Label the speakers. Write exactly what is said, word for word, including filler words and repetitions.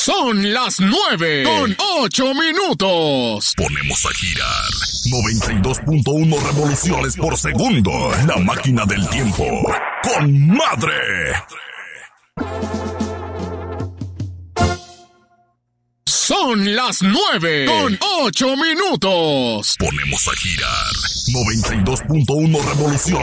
Speaker 1: Son las nueve con ocho minutos.
Speaker 2: Ponemos a girar noventa y dos punto uno revoluciones por segundo. La máquina del tiempo. ¡Con madre!
Speaker 1: Son las nueve con ocho minutos.
Speaker 2: Ponemos a girar noventa y dos punto uno revoluciones.